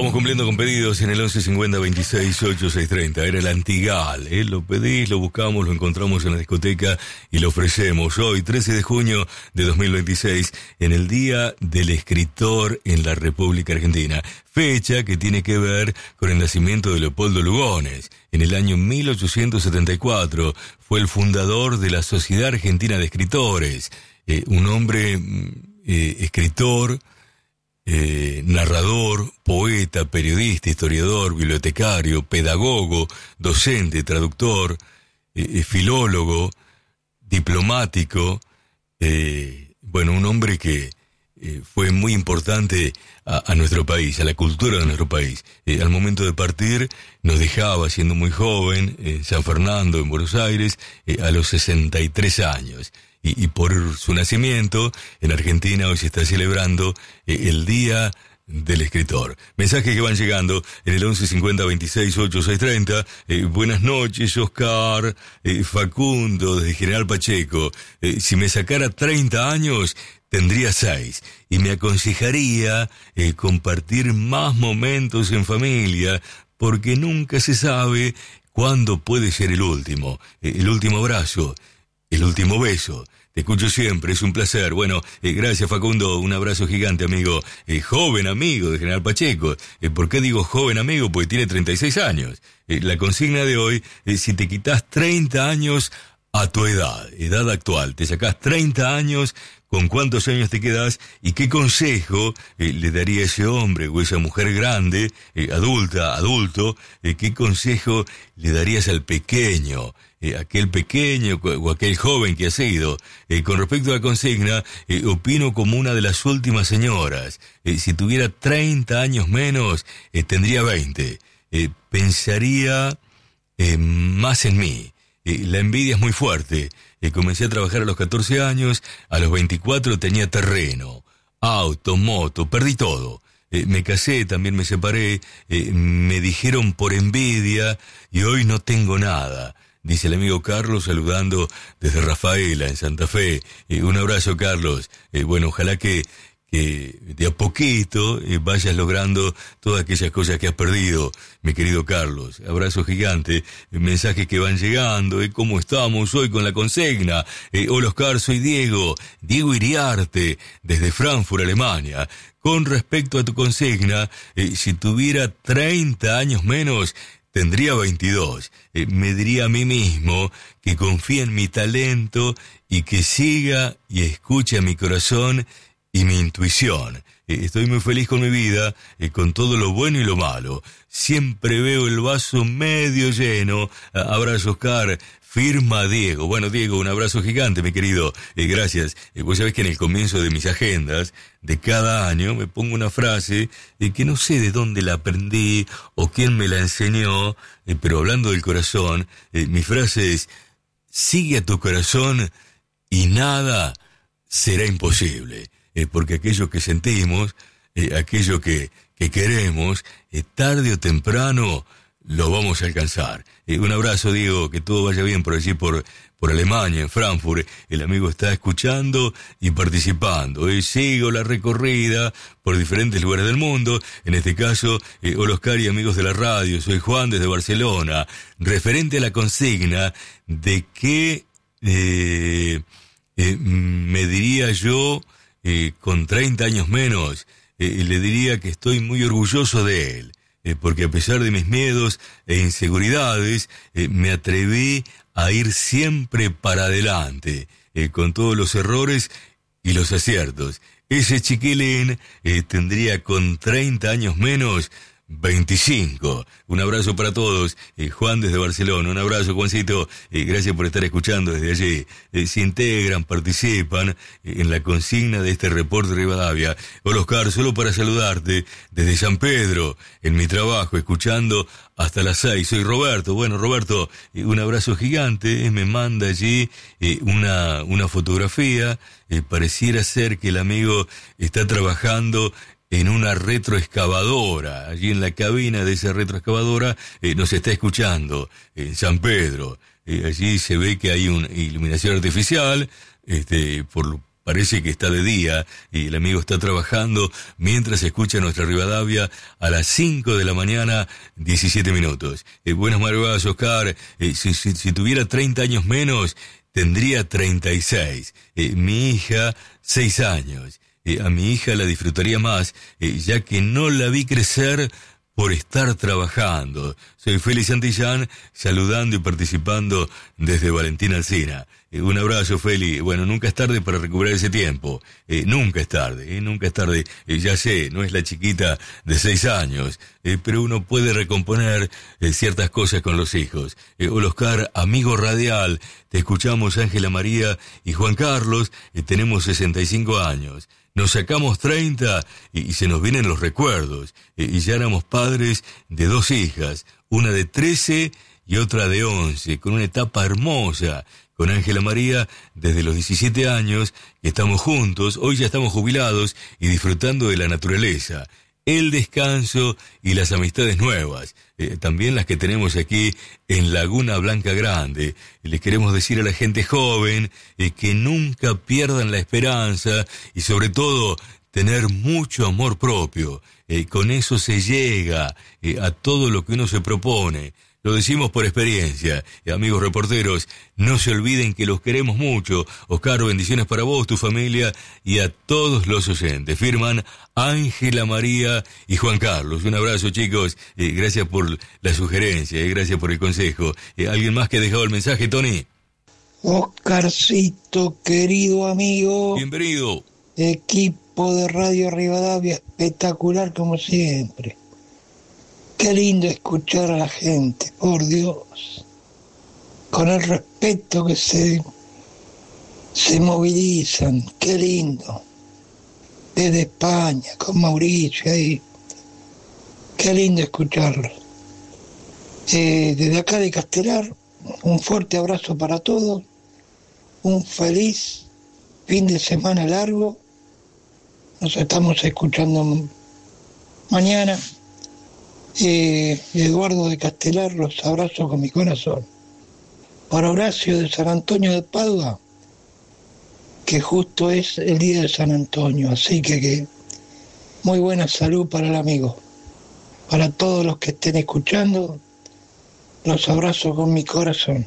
Vamos cumpliendo con pedidos en el 1150 26 8630. Era el Antigal, Lo pedís, lo buscamos, lo encontramos en la discoteca y lo ofrecemos. Hoy, 13 de junio de 2026, en el Día del Escritor en la República Argentina. Fecha que tiene que ver con el nacimiento de Leopoldo Lugones. En el año 1874 fue el fundador de la Sociedad Argentina de Escritores. Un hombre escritor, narrador, poeta, periodista, historiador, bibliotecario, pedagogo, docente, traductor, filólogo, diplomático, un hombre que fue muy importante a nuestro país, a la cultura de nuestro país. Al momento de partir nos dejaba, siendo muy joven, en San Fernando, en Buenos Aires, a los 63 años. Y por su nacimiento, en Argentina hoy se está celebrando el Día del Escritor. Mensajes que van llegando en el 1150 26 8630. Buenas noches, Oscar. Facundo, desde General Pacheco. Si me sacara 30 años, tendría 6. Y me aconsejaría compartir más momentos en familia, porque nunca se sabe cuándo puede ser el último abrazo. El último beso. Te escucho siempre, es un placer. Bueno, gracias Facundo, un abrazo gigante, amigo. Joven amigo de General Pacheco. ¿Por qué digo joven amigo? Porque tiene 36 años. La consigna de hoy es: si te quitas 30 años a tu edad actual, te sacás 30 años, ¿con cuántos años te quedás? ¿Y qué consejo le daría a ese hombre o esa mujer grande, adulto? ¿Qué consejo le darías al pequeño? Aquel pequeño o aquel joven que ha sido. Con respecto a la consigna, opino como una de las últimas señoras. Si tuviera 30 años menos, tendría 20. Pensaría más en mí. La envidia es muy fuerte. Comencé a trabajar a los 14 años, a los 24 tenía terreno, auto, moto, perdí todo. Me casé, también me separé, me dijeron por envidia y hoy no tengo nada. Dice el amigo Carlos, saludando desde Rafaela, en Santa Fe. Un abrazo, Carlos. Ojalá que de a poquito vayas logrando todas aquellas cosas que has perdido, mi querido Carlos. Abrazo gigante. Mensajes que van llegando. ¿Cómo estamos hoy con la consigna? Hola, Oscar, soy Diego Iriarte, desde Frankfurt, Alemania. Con respecto a tu consigna, si tuviera 30 años menos, tendría 22. Me diría a mí mismo que confíe en mi talento y que siga y escuche a mi corazón y mi intuición. Estoy muy feliz con mi vida, con todo lo bueno y lo malo. Siempre veo el vaso medio lleno. Abrazo, Oscar. Firma Diego. Bueno, Diego, un abrazo gigante, mi querido. Gracias. Vos sabés que en el comienzo de mis agendas de cada año me pongo una frase que no sé de dónde la aprendí o quién me la enseñó, pero hablando del corazón, mi frase es: sigue a tu corazón y nada será imposible. Porque aquello que sentimos, aquello que queremos, tarde o temprano lo vamos a alcanzar. Un abrazo, Diego, que todo vaya bien por allí, por Alemania, en Frankfurt. El amigo está escuchando y participando. Sigo la recorrida por diferentes lugares del mundo. En este caso, hola Oscar y amigos de la radio, soy Juan desde Barcelona. Referente a la consigna de qué me diría yo con 30 años menos, le diría que estoy muy orgulloso de él. Porque a pesar de mis miedos e inseguridades, me atreví a ir siempre para adelante, con todos los errores y los aciertos. Ese chiquilín tendría con 30 años menos 25. Un abrazo para todos. Juan desde Barcelona. Un abrazo, Juancito. Gracias por estar escuchando desde allí. Se integran, participan en la consigna de este reporte Rivadavia. Hola, Oscar, solo para saludarte desde San Pedro, en mi trabajo, escuchando hasta las 6. Soy Roberto. Bueno, Roberto, un abrazo gigante. Me manda allí una fotografía. Pareciera ser que el amigo está trabajando en una retroexcavadora. Allí en la cabina de esa retroexcavadora nos está escuchando en San Pedro. Allí se ve que hay una iluminación artificial, parece que está de día y el amigo está trabajando mientras escucha nuestra Rivadavia a las 5 de la mañana, 17 minutos. Buenas madrugadas, Oscar. Si tuviera 30 años menos, tendría 36. Mi hija, 6 años. A mi hija la disfrutaría más, ya que no la vi crecer por estar trabajando. Soy Félix Santillán, saludando y participando desde Valentín Alsina. Un abrazo, Feli. Bueno, nunca es tarde para recuperar ese tiempo. Nunca es tarde, nunca es tarde. Ya sé, no es la chiquita de 6 años, pero uno puede recomponer ciertas cosas con los hijos. Hola, Oscar, amigo radial. Te escuchamos, Ángela María y Juan Carlos. Tenemos 65 años. Nos sacamos 30 y se nos vienen los recuerdos. Y ya éramos padres de 2 hijas, una de 13 y otra de 11, con una etapa hermosa. Con Ángela María, desde los 17 años, que estamos juntos, hoy ya estamos jubilados y disfrutando de la naturaleza, el descanso y las amistades nuevas, también las que tenemos aquí en Laguna Blanca Grande. Les queremos decir a la gente joven que nunca pierdan la esperanza y sobre todo tener mucho amor propio. Con eso se llega a todo lo que uno se propone. Lo decimos por experiencia. Amigos reporteros, no se olviden que los queremos mucho. Oscar, bendiciones para vos, tu familia y a todos los oyentes. Firman Ángela María y Juan Carlos. Un abrazo, chicos. Gracias por la sugerencia, gracias por el consejo. ¿Alguien más que ha dejado el mensaje, Tony? Oscarcito, querido amigo. Bienvenido. Equipo de Radio Rivadavia, espectacular como siempre. Qué lindo escuchar a la gente, por Dios, con el respeto que se movilizan, qué lindo. Desde España, con Mauricio ahí, qué lindo escucharlos. Desde acá de Castelar, un fuerte abrazo para todos, un feliz fin de semana largo. Nos estamos escuchando mañana. Eduardo de Castelar, los abrazo con mi corazón. Para Horacio de San Antonio de Padua, que justo es el día de San Antonio, así que muy buena salud para el amigo. Para todos los que estén escuchando, los abrazo con mi corazón.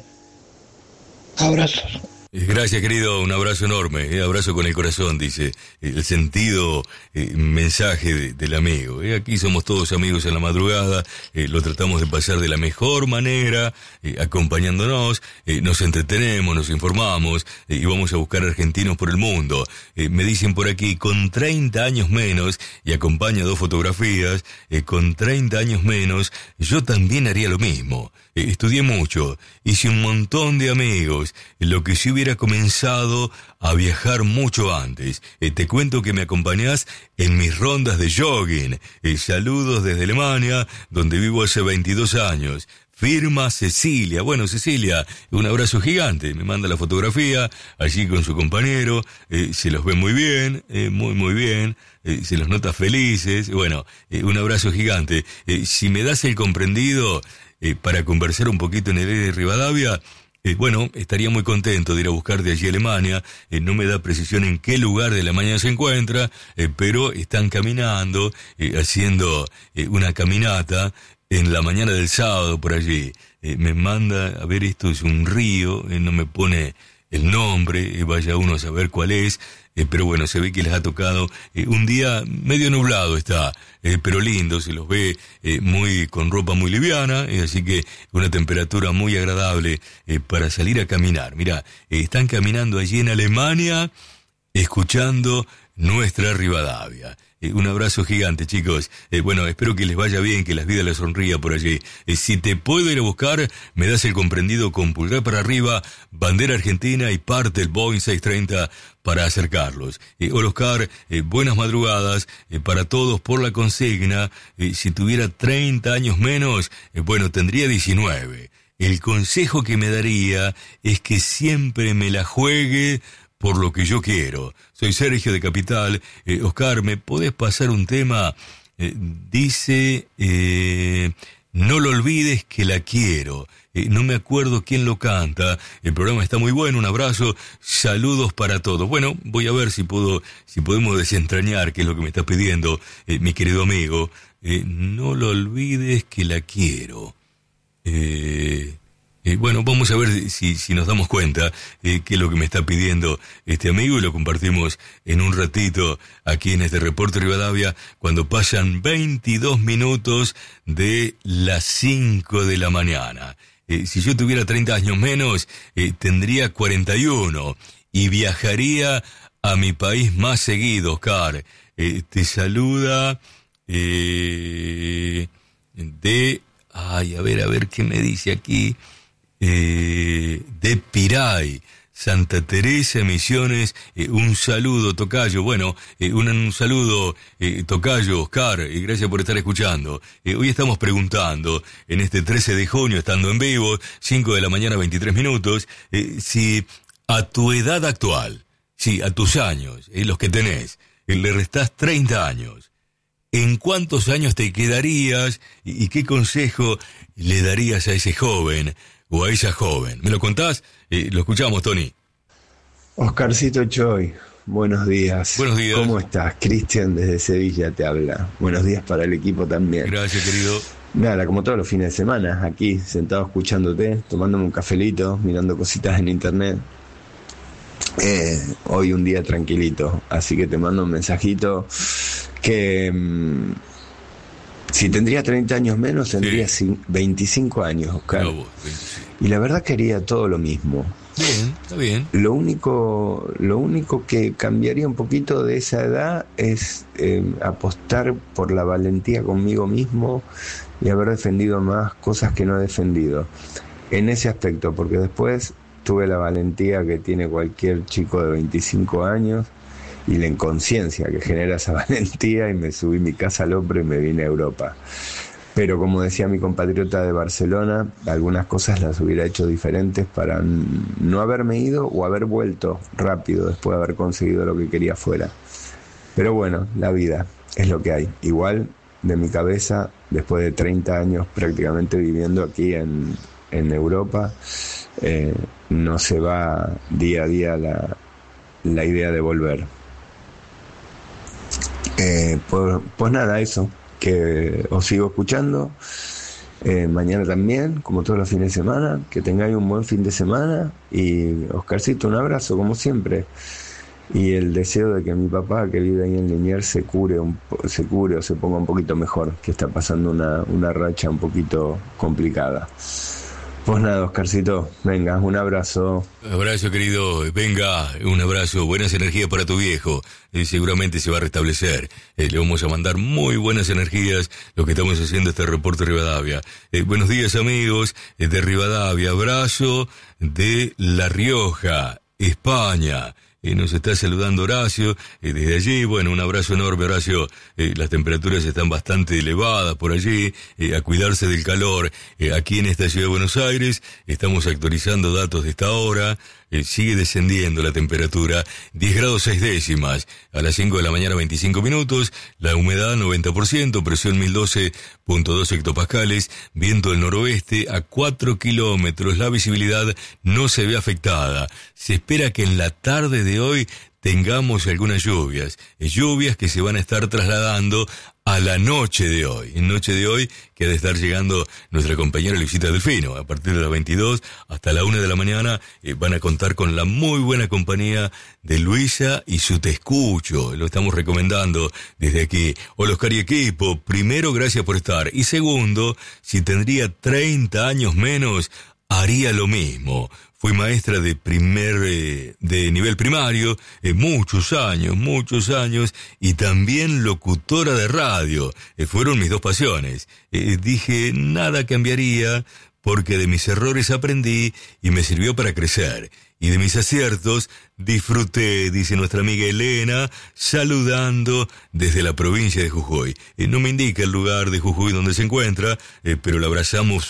Abrazos. Gracias, querido, un abrazo enorme, abrazo con el corazón, dice el sentido mensaje del amigo. Aquí somos todos amigos en la madrugada, lo tratamos de pasar de la mejor manera, acompañándonos, nos entretenemos, nos informamos y vamos a buscar argentinos por el mundo. Me dicen por aquí, con 30 años menos, y acompaña 2 fotografías, con 30 años menos, yo también haría lo mismo. Estudié mucho, hice un montón de amigos, lo que si hubiera comenzado a viajar mucho antes. Te cuento que me acompañás en mis rondas de jogging. Saludos desde Alemania, donde vivo hace 22 años. Firma Cecilia. Bueno, Cecilia, un abrazo gigante. Me manda la fotografía allí con su compañero. Se los ve muy bien, muy bien. Se los nota felices. Bueno, un abrazo gigante. Si me das el comprendido para conversar un poquito en el de Rivadavia, bueno, estaría muy contento de ir a buscar de allí a Alemania. No me da precisión en qué lugar de Alemania se encuentra, pero están caminando, haciendo una caminata en la mañana del sábado por allí. Me manda, a ver, esto es un río, no me pone el nombre, vaya uno a saber cuál es, pero bueno, se ve que les ha tocado un día medio nublado está, pero lindo, se los ve muy con ropa muy liviana, así que una temperatura muy agradable para salir a caminar. Mirá, están caminando allí en Alemania, escuchando nuestra Rivadavia. Un abrazo gigante, chicos. Bueno, espero que les vaya bien, que las vidas les sonría por allí. Si te puedo ir a buscar, me das el comprendido con pulgar para arriba, bandera argentina y parte el Boeing 630 para acercarlos. Hola, Oscar, buenas madrugadas para todos por la consigna. Si tuviera 30 años menos, bueno, tendría 19. El consejo que me daría es que siempre me la juegue por lo que yo quiero. Soy Sergio de Capital. Oscar, ¿me podés pasar un tema? Dice, No lo olvides que la quiero. No me acuerdo quién lo canta. El programa está muy bueno, un abrazo, saludos para todos. Bueno, voy a ver si podemos desentrañar qué es lo que me está pidiendo mi querido amigo. No lo olvides que la quiero. Bueno, vamos a ver si nos damos cuenta qué es lo que me está pidiendo este amigo y lo compartimos en un ratito aquí en este Reporte Rivadavia cuando pasan 22 minutos de las 5 de la mañana. Si yo tuviera 30 años menos, tendría 41 y viajaría a mi país más seguido, Oscar. Te saluda Ay, a ver qué me dice aquí. De Piray, Santa Teresa, Misiones. Un saludo, tocayo. Bueno, un saludo, tocayo, Oscar, y gracias por estar escuchando. Hoy estamos preguntando, en este 13 de junio, estando en vivo, 5 de la mañana, 23 minutos, si a tu edad actual, si a tus años, los que tenés, le restás 30 años, ¿en cuántos años te quedarías y qué consejo le darías a ese joven o a esa joven? ¿Me lo contás? Lo escuchamos, Tony. Oscarcito Choy, buenos días. Buenos días. ¿Cómo estás? Cristian desde Sevilla te habla. Buenos días para el equipo también. Gracias, querido. Nada, como todos los fines de semana, aquí sentado escuchándote, tomándome un cafelito, mirando cositas en internet. Hoy un día tranquilito, así que te mando un mensajito que si tendría 30 años menos, tendría 25 años, Oscar. No, 25. Y la verdad quería todo lo mismo. Bien, está bien. Lo único que cambiaría un poquito de esa edad es apostar por la valentía conmigo mismo y haber defendido más cosas que no he defendido. En ese aspecto, porque después tuve la valentía que tiene cualquier chico de 25 años y la inconsciencia que genera esa valentía y me subí mi casa al hombro y me vine a Europa. Pero como decía mi compatriota de Barcelona, algunas cosas las hubiera hecho diferentes para no haberme ido o haber vuelto rápido después de haber conseguido lo que quería fuera. Pero bueno, la vida es lo que hay. Igual de mi cabeza, después de 30 años prácticamente viviendo aquí en Europa, no se va día a día la idea de volver. Pues nada, eso, que os sigo escuchando, mañana también, como todos los fines de semana, que tengáis un buen fin de semana y Oscarcito, un abrazo como siempre y el deseo de que mi papá que vive ahí en Liniers se cure o se ponga un poquito mejor, que está pasando una racha un poquito complicada. Pues nada, Oscarcito, venga, un abrazo. Abrazo, querido, venga, un abrazo, buenas energías para tu viejo, seguramente se va a restablecer, le vamos a mandar muy buenas energías, lo que estamos haciendo este Reporte Rivadavia. Buenos días, amigos de Rivadavia, abrazo de La Rioja, España. Nos está saludando Horacio desde allí. Bueno, un abrazo enorme, Horacio. Las temperaturas están bastante elevadas por allí. A cuidarse del calor. Aquí en esta ciudad de Buenos Aires estamos actualizando datos de esta hora. Sigue descendiendo la temperatura, 10 grados 6 décimas, a las 5 de la mañana 25 minutos, la humedad 90%, presión 1012.2 hectopascales, viento del noroeste a 4 kilómetros, la visibilidad no se ve afectada. Se espera que en la tarde de hoy tengamos algunas lluvias que se van a estar trasladando a la noche de hoy, que ha de estar llegando nuestra compañera Luisita Delfino, a partir de las 22 hasta la 1 de la mañana, van a contar con la muy buena compañía de Luisa y su Te Escucho, lo estamos recomendando desde aquí. Hola Oscar y equipo, primero gracias por estar, y segundo, si tendría 30 años menos, haría lo mismo. Fui maestra de nivel primario, muchos años, y también locutora de radio. Fueron mis dos pasiones. Dije, nada cambiaría, porque de mis errores aprendí y me sirvió para crecer. Y de mis aciertos disfruté, dice nuestra amiga Elena, saludando desde la provincia de Jujuy. No me indica el lugar de Jujuy donde se encuentra, pero la abrazamos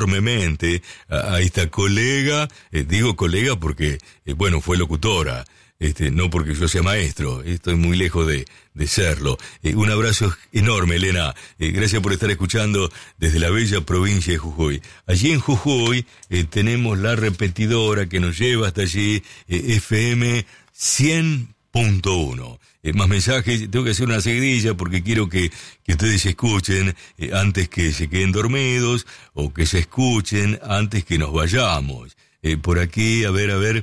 enormemente a esta colega. Digo colega porque, fue locutora. no porque yo sea maestro, estoy muy lejos de serlo. Un abrazo enorme, Elena. Gracias por estar escuchando desde la bella provincia de Jujuy. Allí en Jujuy tenemos la repetidora que nos lleva hasta allí, FM 100.1. Más mensajes, tengo que hacer una seguidilla porque quiero que ustedes escuchen antes que se queden dormidos o que se escuchen antes que nos vayamos. Por aquí, a ver,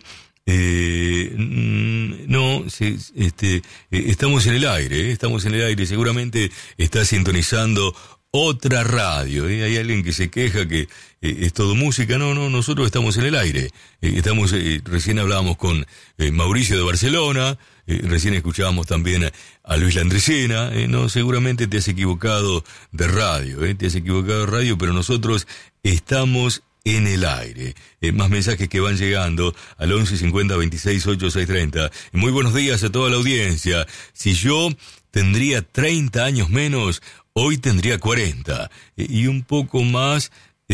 estamos en el aire, seguramente está sintonizando otra radio, hay alguien que se queja que es todo música. No, nosotros estamos en el aire, recién hablábamos con Mauricio de Barcelona, recién escuchábamos también a Luis Landresena. Seguramente te has equivocado de radio, pero nosotros estamos en el aire. Más mensajes que van llegando al 11 50 26 8 6 30. Muy buenos días a toda la audiencia. Si yo tendría 30 años menos, hoy tendría 40. Y un poco más.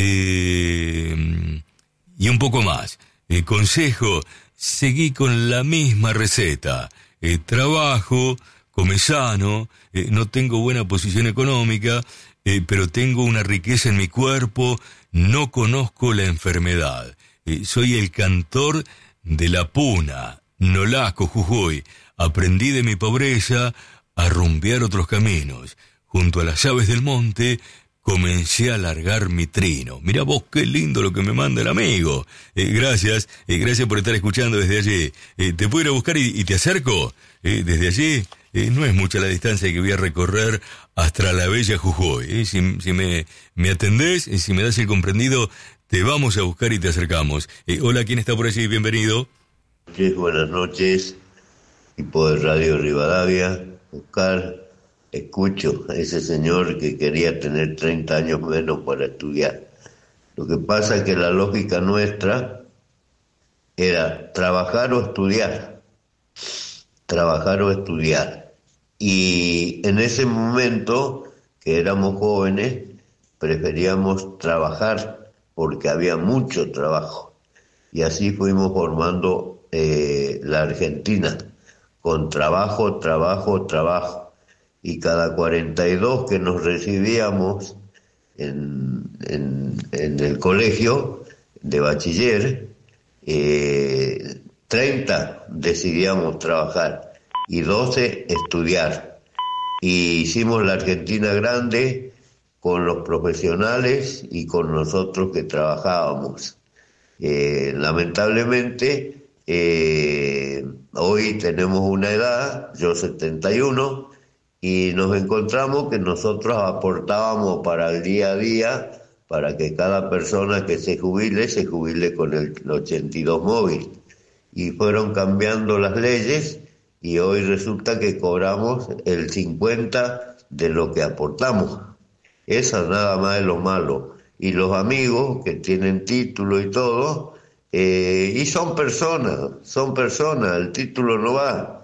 Consejo, seguí con la misma receta. Trabajo, come sano, no tengo buena posición económica, pero tengo una riqueza en mi cuerpo. No conozco la enfermedad. Soy el cantor de la Puna, Nolasco, Jujuy. Aprendí de mi pobreza a rumbear otros caminos. Junto a las aves del monte comencé a largar mi trino. Mirá vos qué lindo lo que me manda el amigo. Gracias por estar escuchando desde allí. ¿Te puedo ir a buscar y te acerco? Desde allí no es mucha la distancia que voy a recorrer hasta la bella Jujuy. Si me atendés, si me das el comprendido, te vamos a buscar y te acercamos. Hola, ¿quién está por allí? Bienvenido. Buenas noches, equipo de Radio Rivadavia. Oscar, escucho a ese señor que quería tener 30 años menos para estudiar. Lo que pasa es que la lógica nuestra era trabajar o estudiar. Y en ese momento, que éramos jóvenes, preferíamos trabajar porque había mucho trabajo. Y así fuimos formando la Argentina, con trabajo. Y cada 42 que nos recibíamos en el colegio de bachiller, 30 decidíamos trabajar y 12 estudiar. Y hicimos la Argentina grande con los profesionales y con nosotros que trabajábamos. Lamentablemente, hoy tenemos una edad, yo 71, y nos encontramos que nosotros aportábamos para el día a día, para que cada persona que se jubile con el 82 móvil. Y fueron cambiando las leyes y hoy resulta que cobramos el 50 de lo que aportamos. Esa nada más es lo malo. Y los amigos que tienen título y todo, y son personas, el título no va.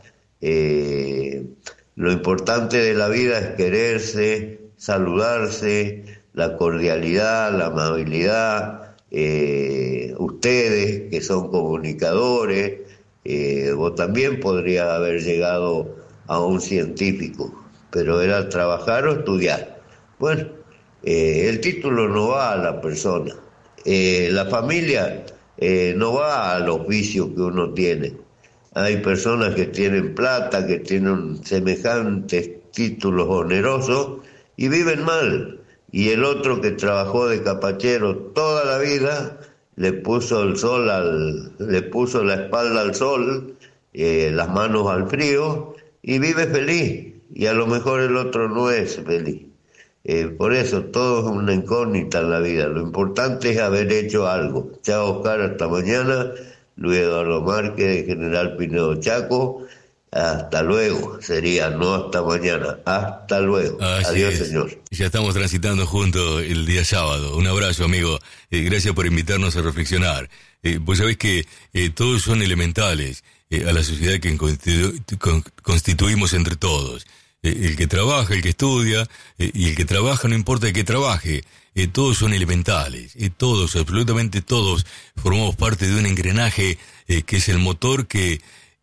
Lo importante de la vida es quererse, saludarse, la cordialidad, la amabilidad. Ustedes que son comunicadores, vos también podrías haber llegado a un científico, pero era trabajar o estudiar. Bueno, el título no va a la persona, la familia no va a los vicios que uno tiene. Hay personas que tienen plata, que tienen semejantes títulos onerosos y viven mal. Y el otro que trabajó de capachero toda la vida, le puso la espalda al sol, las manos al frío, y vive feliz. Y a lo mejor el otro no es feliz. Por eso todo es una incógnita en la vida. Lo importante es haber hecho algo. Chao, Oscar, hasta mañana. Luis Eduardo Márquez, de General Pinedo, Chaco. Hasta luego, sería, no hasta mañana, hasta luego. Adiós, señor. Ya estamos transitando juntos el día sábado. Un abrazo, amigo. Gracias por invitarnos a reflexionar. Vos sabés que todos son elementales a la sociedad que constituimos entre todos. El que trabaja, el que estudia, y el que trabaja, no importa de qué trabaje. Todos son elementales. Todos, absolutamente todos, formamos parte de un engranaje que es el motor que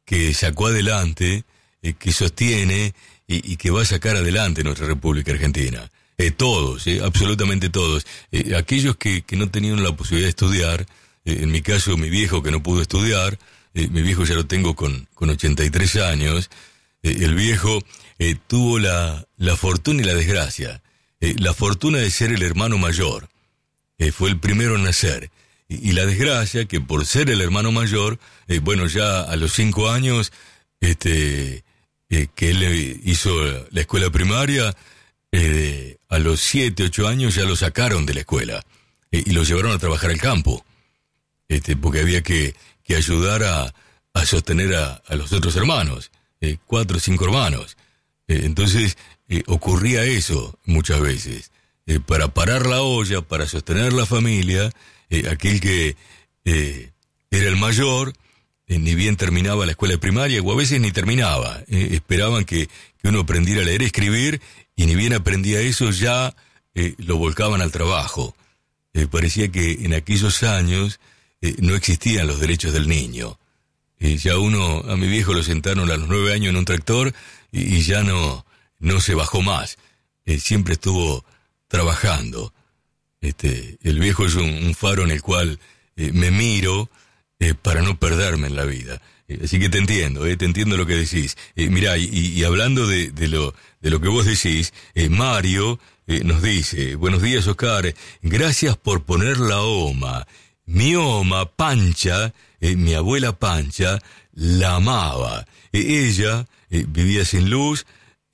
que sacó adelante, que sostiene y que va a sacar adelante nuestra República Argentina. Todos, absolutamente todos. Aquellos que no tenían la posibilidad de estudiar, en mi caso mi viejo que no pudo estudiar, mi viejo ya lo tengo con 83 años, el viejo tuvo la fortuna y la desgracia. La fortuna de ser el hermano mayor, fue el primero en nacer, y la desgracia que por ser el hermano mayor, bueno, ya a los 5 años, que él hizo la escuela primaria, a los 7, 8 años ya lo sacaron de la escuela, y lo llevaron a trabajar al campo, porque había que ayudar a sostener a los otros hermanos, 4 o 5 hermanos. Entonces ocurría eso muchas veces. Para parar la olla, para sostener la familia, aquel que era el mayor, ni bien terminaba la escuela primaria, o a veces ni terminaba. Esperaban que uno aprendiera a leer y escribir, y ni bien aprendía eso, ya lo volcaban al trabajo. Parecía que en aquellos años no existían los derechos del niño. Ya a mi viejo lo sentaron a los 9 años en un tractor, y ya no se bajó más. Siempre estuvo trabajando. El viejo es un faro en el cual me miro para no perderme en la vida. Así que te entiendo lo que decís. Mirá, y hablando de lo que vos decís, Mario nos dice: buenos días, Oscar, gracias por poner la OMA. Mi OMA, Pancha, mi abuela Pancha, la amaba. Ella vivía sin luz,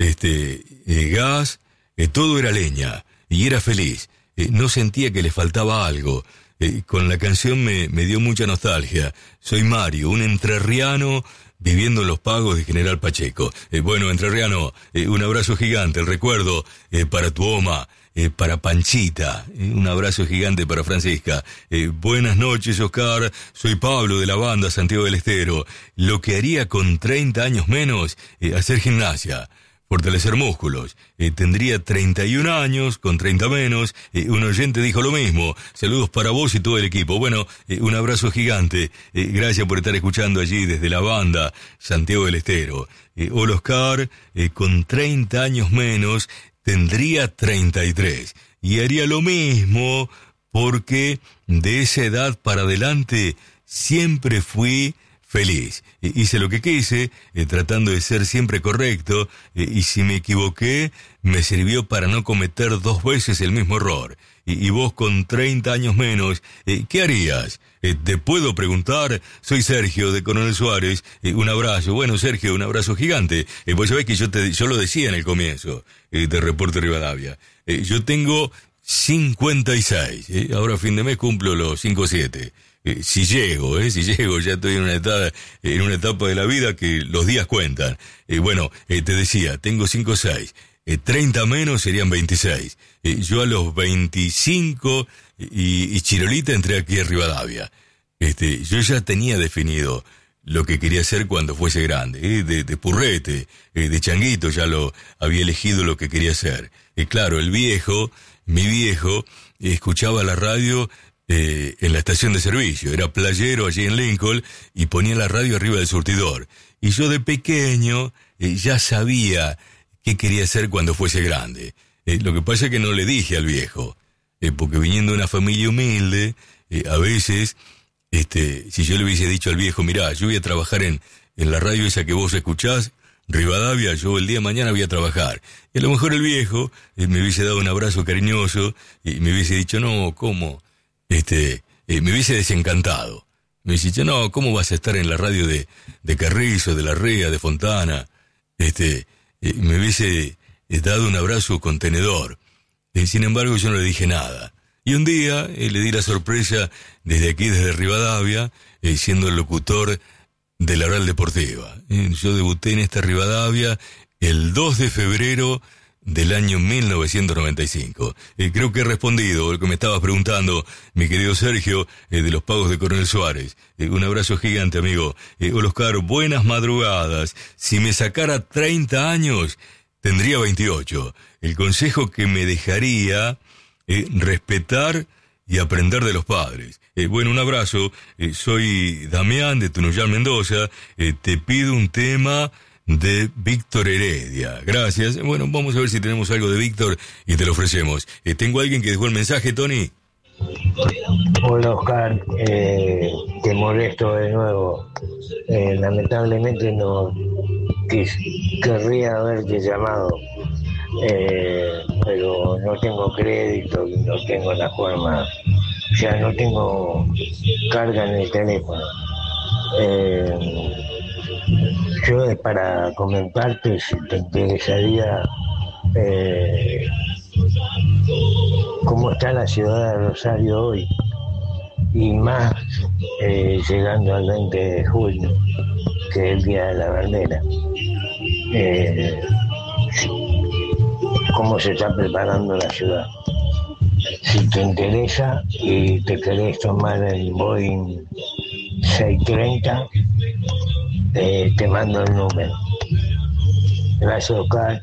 gas, todo era leña, y era feliz. No sentía que le faltaba algo. Con la canción me dio mucha nostalgia. Soy Mario, un entrerriano viviendo en los pagos de General Pacheco. Bueno, entrerriano, un abrazo gigante, el recuerdo para tu OMA, para Panchita, un abrazo gigante para Francisca. Buenas noches, Oscar, soy Pablo de la banda Santiago del Estero. Lo que haría con 30 años menos, hacer gimnasia, fortalecer músculos. Tendría 31 años, con 30 menos. Un oyente dijo lo mismo. Saludos para vos y todo el equipo. Bueno, un abrazo gigante. Gracias por estar escuchando allí desde la banda Santiago del Estero. Hola, Oscar, con 30 años menos, tendría 33. Y haría lo mismo porque de esa edad para adelante siempre fui feliz. Hice lo que quise, tratando de ser siempre correcto, y si me equivoqué, me sirvió para no cometer 2 veces el mismo error. Y vos con 30 años menos, ¿qué harías? ¿Te puedo preguntar? Soy Sergio de Coronel Suárez. Un abrazo. Bueno, Sergio, un abrazo gigante. Vos sabés que yo lo decía en el comienzo de Reporte Rivadavia. Yo tengo 56. Ahora a fin de mes cumplo los 57. Si llego, ya estoy en una etapa de la vida que los días cuentan. Bueno, te decía, tengo 56, 30 menos serían 26. Yo a los 25 y Chirolita entré aquí a Rivadavia. Yo ya tenía definido lo que quería hacer cuando fuese grande, de purrete, de changuito ya lo había elegido lo que quería hacer. Claro, mi viejo, escuchaba la radio en la estación de servicio, era playero allí en Lincoln y ponía la radio arriba del surtidor. Y yo de pequeño ya sabía qué quería hacer cuando fuese grande. Lo que pasa es que no le dije al viejo, porque viniendo de una familia humilde, a veces, si yo le hubiese dicho al viejo, mirá, yo voy a trabajar en la radio esa que vos escuchás, Rivadavia, yo el día de mañana voy a trabajar. Y a lo mejor el viejo me hubiese dado un abrazo cariñoso y me hubiese dicho, no, ¿cómo? Me hubiese desencantado. Me hubiese dicho, no, ¿cómo vas a estar en la radio de Carrizo, de Larrea, de Fontana? Me hubiese dado un abrazo contenedor. Sin embargo, yo no le dije nada. Y un día le di la sorpresa desde aquí, desde Rivadavia, siendo el locutor de la Oral Deportiva. Yo debuté en esta Rivadavia el 2 de febrero del año 1995. Creo que he respondido lo que me estabas preguntando, mi querido Sergio, de los pagos de Coronel Suárez. Un abrazo gigante, amigo. Hola, Oscar, buenas madrugadas. Si me sacara 30 años, tendría 28. El consejo que me dejaría, respetar y aprender de los padres. Bueno, un abrazo. Soy Damián de Tunuyán, Mendoza. Te pido un tema de Víctor Heredia. Gracias. Bueno, vamos a ver si tenemos algo de Víctor y te lo ofrecemos. ¿Tengo a alguien que dejó el mensaje, Tony? Hola, Oscar. Te molesto de nuevo. Lamentablemente no querría haberte llamado, pero no tengo crédito y no tengo la forma, o sea, no tengo carga en el teléfono. Yo, para comentarte, si te interesaría cómo está la ciudad de Rosario hoy, y más llegando al 20 de julio, que es el Día de la Bandera. Cómo se está preparando la ciudad. Si te interesa y te querés tomar el Boeing 630, te mando el número. Gracias, Oscar.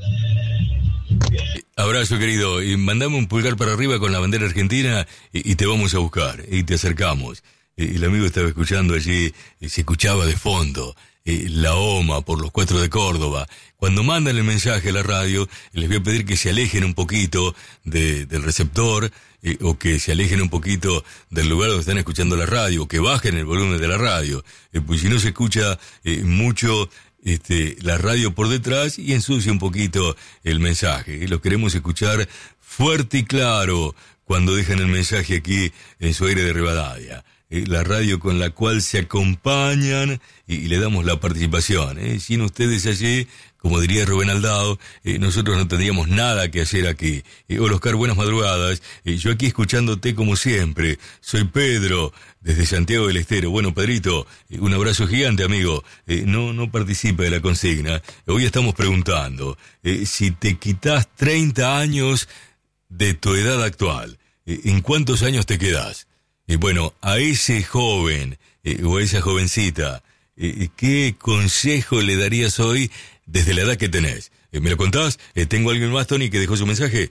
Abrazo, querido, y mandame un pulgar para arriba con la bandera argentina y te vamos a buscar, y te acercamos. El amigo estaba escuchando allí, se escuchaba de fondo la OMA por los 4 de Córdoba. Cuando mandan el mensaje a la radio, les voy a pedir que se alejen un poquito del receptor, o que se alejen un poquito del lugar donde están escuchando la radio, o que bajen el volumen de la radio, pues si no se escucha mucho la radio por detrás y ensucia un poquito el mensaje. Lo queremos escuchar fuerte y claro cuando dejan el mensaje aquí en su aire de Rivadavia. La radio con la cual se acompañan y le damos la participación. Sin ustedes allí, como diría Rubén Aldao, nosotros no tendríamos nada que hacer aquí. Hola, Oscar, buenas madrugadas. Yo aquí escuchándote como siempre. Soy Pedro, desde Santiago del Estero. Bueno, Pedrito, un abrazo gigante, amigo. No participe de la consigna. Hoy estamos preguntando si te quitas 30 años de tu edad actual, ¿en cuántos años te quedás? Bueno, a ese joven o a esa jovencita, ¿qué consejo le darías hoy desde la edad que tenés? ¿Me lo contás? ¿Tengo alguien más, Tony, que dejó su mensaje?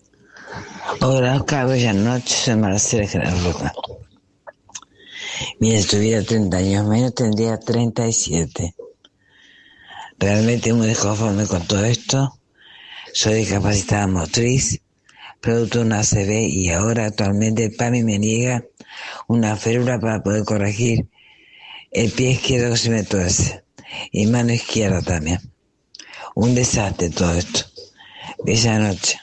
Hola, Oscar, buenas noches, soy Marcela Gerardo. Mira, si tuviera 30 años menos, tendría 37. Realmente muy desconforme con todo esto. Soy discapacitada motriz, producto de una ACV, y ahora actualmente el PAMI me niega una férula para poder corregir el pie izquierdo que se me tuerce y mano izquierda también. Un desastre todo esto. Bella noche.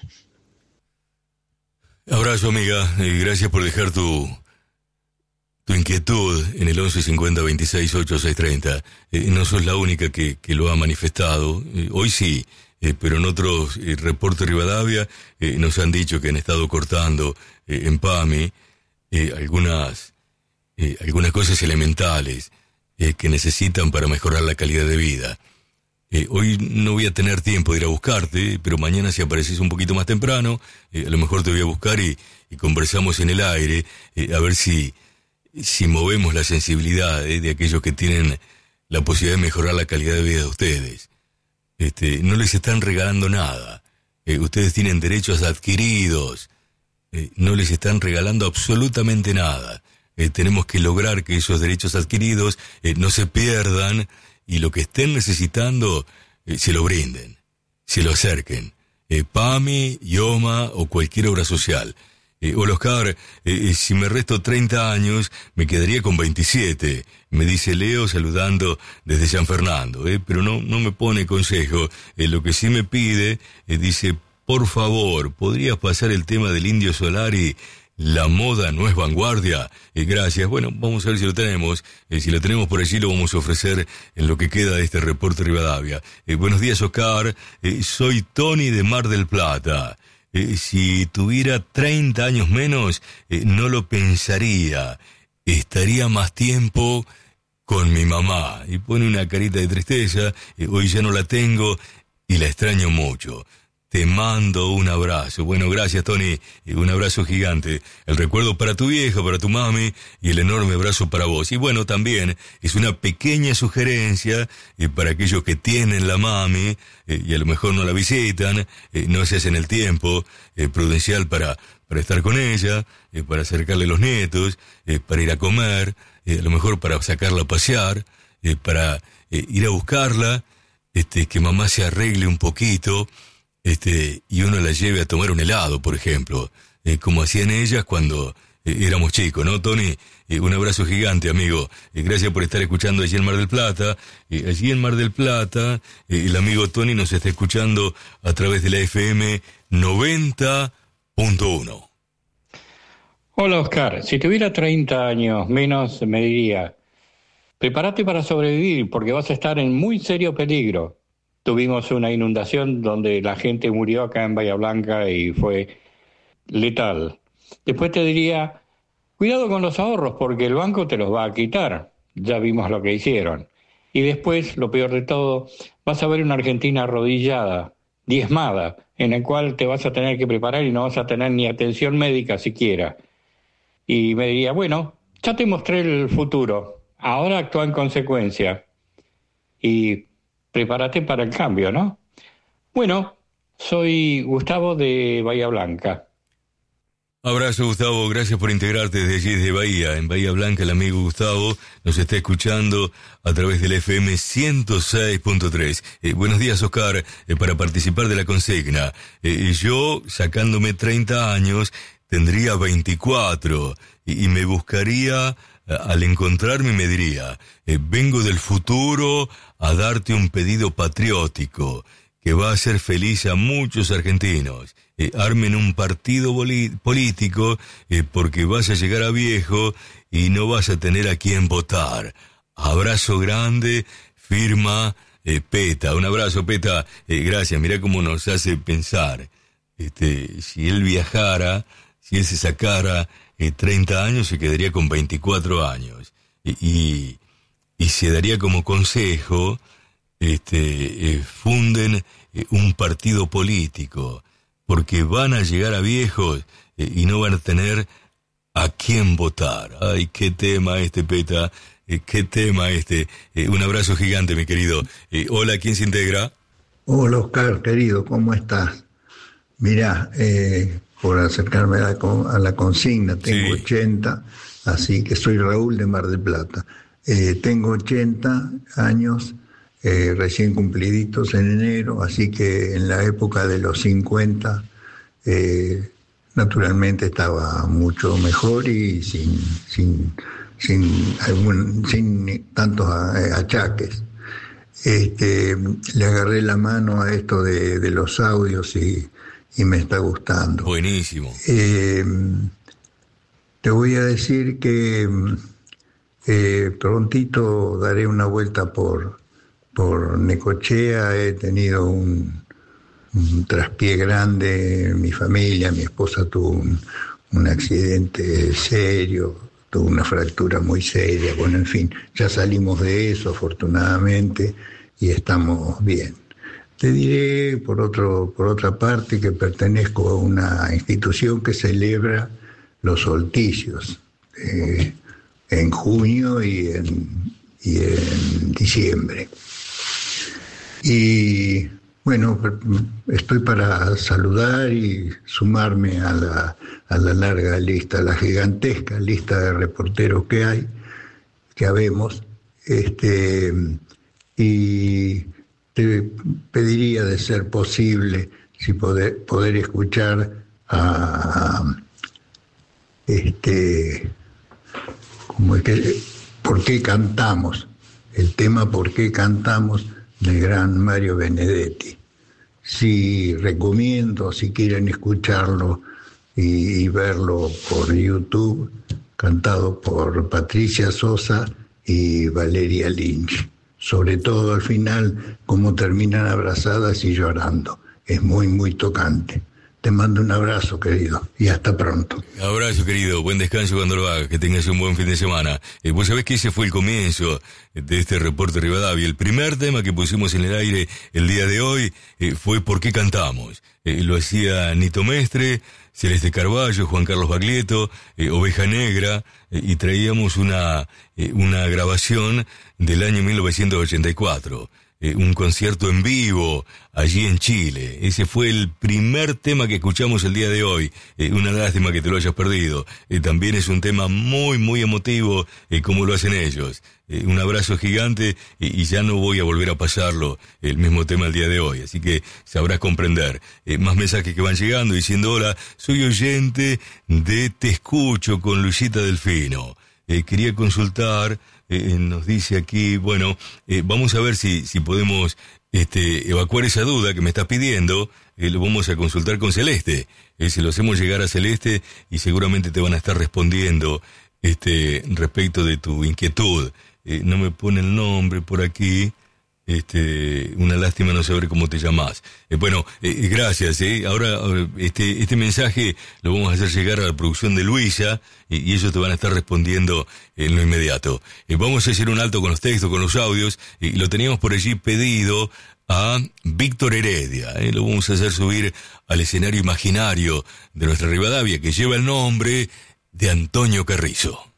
Abrazo, amiga, gracias por dejar tu inquietud en el 11 50 26 8 630. No sos la única que lo ha manifestado. Hoy sí, pero en otros reportes Rivadavia nos han dicho que han estado cortando en PAMI algunas cosas elementales que necesitan para mejorar la calidad de vida. Hoy no voy a tener tiempo de ir a buscarte, pero mañana, si apareces un poquito más temprano, a lo mejor te voy a buscar y conversamos en el aire, a ver si movemos la sensibilidad de aquellos que tienen la posibilidad de mejorar la calidad de vida de ustedes. No les están regalando nada. Ustedes tienen derechos adquiridos. No les están regalando absolutamente nada. Tenemos que lograr que esos derechos adquiridos no se pierdan, y lo que estén necesitando se lo brinden, se lo acerquen. PAMI, IOMA o cualquier obra social. Hola, Oscar, si me resto 30 años, me quedaría con 27, me dice Leo saludando desde San Fernando, pero no me pone consejo. Lo que sí me pide, dice, por favor, ¿podrías pasar el tema del Indio Solari? La moda no es vanguardia. Gracias. Bueno, vamos a ver si lo tenemos. Si lo tenemos por allí, lo vamos a ofrecer en lo que queda de este reporte Rivadavia. Buenos días, Oscar. Soy Tony de Mar del Plata. Si tuviera 30 años menos, no lo pensaría. Estaría más tiempo con mi mamá. Y pone una carita de tristeza. Hoy ya no la tengo y la extraño mucho. te mando un abrazo. Bueno, gracias, Tony. Un abrazo gigante. El recuerdo para tu vieja, para tu mami, y el enorme abrazo para vos. Y bueno, también es una pequeña sugerencia para aquellos que tienen la mami y a lo mejor no la visitan, no se hacen el tiempo prudencial para estar con ella, para acercarle los nietos, para ir a comer, a lo mejor para sacarla a pasear, para ir a buscarla, que mamá se arregle un poquito, y uno la lleve a tomar un helado, por ejemplo, como hacían ellas cuando éramos chicos, ¿no, Tony? Un abrazo gigante, amigo. Gracias por estar escuchando allí en Mar del Plata. Allí en Mar del Plata, el amigo Tony nos está escuchando a través de la FM 90.1. Hola, Oscar. Si tuviera 30 años menos, me diría, prepárate para sobrevivir porque vas a estar en muy serio peligro. Tuvimos una inundación donde la gente murió acá en Bahía Blanca y fue letal. Después te diría, cuidado con los ahorros porque el banco te los va a quitar. Ya vimos lo que hicieron. Y después, lo peor de todo, vas a ver una Argentina arrodillada, diezmada, en el cual te vas a tener que preparar y no vas a tener ni atención médica siquiera. Y me diría, bueno, ya te mostré el futuro, ahora actúa en consecuencia. Y prepárate para el cambio, ¿no? Bueno, soy Gustavo de Bahía Blanca. Abrazo, Gustavo, gracias por integrarte desde allí, desde Bahía. En Bahía Blanca el amigo Gustavo nos está escuchando a través del FM 106.3. Buenos días, Oscar, para participar de la consigna. Yo, sacándome 30 años, tendría 24 y me buscaría, al encontrarme me diría, vengo del futuro a darte un pedido patriótico que va a hacer feliz a muchos argentinos. Armen un partido político porque vas a llegar a viejo y no vas a tener a quién votar. Abrazo grande, firma Peta. Un abrazo, Peta. Gracias, mirá cómo nos hace pensar. Si él viajara, si él se sacara 30 años, se quedaría con 24 años. Y se daría como consejo, funden un partido político, porque van a llegar a viejos y no van a tener a quién votar. Ay, qué tema Peta, qué tema un abrazo gigante, mi querido. Hola, ¿quién se integra? Hola, Oscar, querido, ¿cómo estás? Mirá, por acercarme a la consigna, tengo 80, así que soy Raúl de Mar del Plata. Tengo 80 años, recién cumpliditos en enero, así que en la época de los 50, naturalmente estaba mucho mejor y sin tantos achaques. Le agarré la mano a esto de los audios y me está gustando. Buenísimo. Te voy a decir que prontito daré una vuelta por Necochea. He tenido un traspié grande en mi familia. Mi esposa tuvo un accidente serio, tuvo una fractura muy seria. Bueno, en fin, ya salimos de eso afortunadamente y estamos bien. Te diré por otra parte que pertenezco a una institución que celebra los solsticios en junio y en diciembre. Y bueno, estoy para saludar y sumarme a la larga lista, a la gigantesca lista de reporteros que habemos, y te pediría, de ser posible, si poder escuchar ¿Por qué cantamos? El tema ¿Por qué cantamos? Del gran Mario Benedetti. Sí, recomiendo, si quieren escucharlo y verlo por YouTube, cantado por Patricia Sosa y Valeria Lynch. Sobre todo al final, cómo terminan abrazadas y llorando. Es muy, muy tocante. Te mando un abrazo, querido, y hasta pronto. Abrazo, querido, buen descanso cuando lo hagas, que tengas un buen fin de semana. Vos sabés que ese fue el comienzo de este reporte Rivadavia. El primer tema que pusimos en el aire el día de hoy fue ¿Por qué cantamos? Lo hacía Nito Mestre, Celeste Carballo, Juan Carlos Baglietto, Oveja Negra, y traíamos una grabación del año 1984. Un concierto en vivo allí en Chile. Ese fue el primer tema que escuchamos el día de hoy. Una lástima que te lo hayas perdido. También es un tema muy, muy emotivo, como lo hacen ellos. Un abrazo gigante y ya no voy a volver a pasarlo, el mismo tema el día de hoy. Así que sabrás comprender. Más mensajes que van llegando diciendo: hola, soy oyente de Te Escucho con Luisita Delfino. Quería consultar, nos dice aquí, bueno, vamos a ver si podemos evacuar esa duda que me estás pidiendo. Lo vamos a consultar con Celeste. Se lo hacemos llegar a Celeste y seguramente te van a estar respondiendo respecto de tu inquietud. No me pone el nombre por aquí. Una lástima no saber cómo te llamás. Gracias. Ahora este mensaje lo vamos a hacer llegar a la producción de Luisa y ellos te van a estar respondiendo en lo inmediato. Vamos a hacer un alto con los textos, con los audios, y lo teníamos por allí pedido a Víctor Heredia. Lo vamos a hacer subir al escenario imaginario de nuestra Rivadavia, que lleva el nombre de Antonio Carrizo.